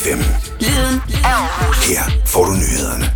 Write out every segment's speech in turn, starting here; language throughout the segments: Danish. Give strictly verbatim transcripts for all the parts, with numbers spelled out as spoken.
fem. Lyden af Aarhus. Her får du nyhederne.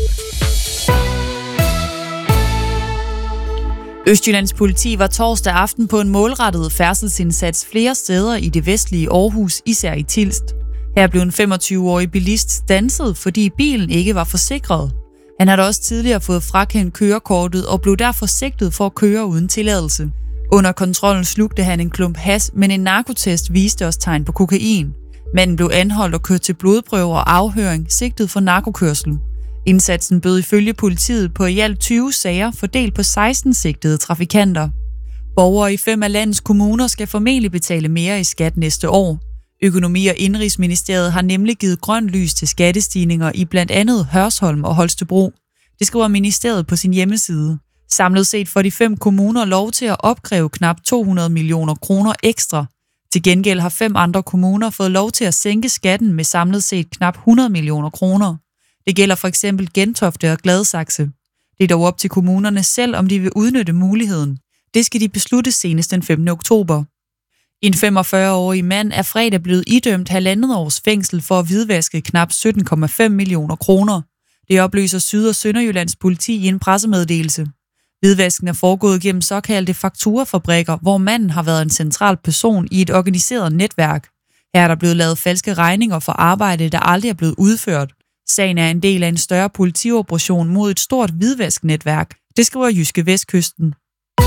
Østjyllands politi var torsdag aften på en målrettet færdselsindsats flere steder i det vestlige Aarhus, især i Tilst. Her blev en femogtyve-årig bilist standset, fordi bilen ikke var forsikret. Han havde også tidligere fået frakendt kørekortet og blev derfor sigtet for at køre uden tilladelse. Under kontrollen slugte han en klump hash, men en narkotest viste også tegn på kokain. Manden blev anholdt og kørt til blodprøver og afhøring, sigtet for narkokørsel. Indsatsen bød ifølge politiet på i alt tyve sager fordelt på seksten sigtede trafikanter. Borgere i fem af landets kommuner skal formentlig betale mere i skat næste år. Økonomi- og Indenrigsministeriet har nemlig givet grønt lys til skattestigninger i blandt andet Hørsholm og Holstebro. Det skriver ministeriet på sin hjemmeside. Samlet set får de fem kommuner lov til at opkræve knap to hundrede millioner kroner ekstra. Til gengæld har fem andre kommuner fået lov til at sænke skatten med samlet set knap hundrede millioner kroner. Det gælder for eksempel Gentofte og Gladsaxe. Det er dog op til kommunerne selv, om de vil udnytte muligheden. Det skal de beslutte senest den femte oktober. En femogfyrre-årig mand er fredag blevet idømt halvandet års fængsel for at hvidvaske knap sytten komma fem millioner kroner. Det oplyser Syd- og Sønderjyllands politi i en pressemeddelelse. Hvidvasken er foregået gennem såkaldte fakturafabrikker, hvor manden har været en central person i et organiseret netværk. Her er der blevet lavet falske regninger for arbejde, der aldrig er blevet udført. Sagen er en del af en større politioperation mod et stort hvidvasknetværk. Det skriver Jyske Vestkysten.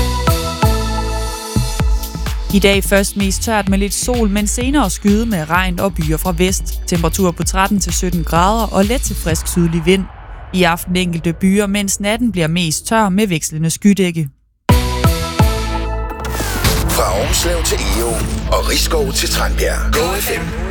I dag først mest tørt med lidt sol, men senere skyde med regn og byer fra vest. Temperatur på tretten til sytten grader og let til frisk sydlig vind. I aften enkelte byer, mens natten bliver mest tør med vekslende skydække. Fra Årslev til Egå og Risskov til Tranbjerg. Go F M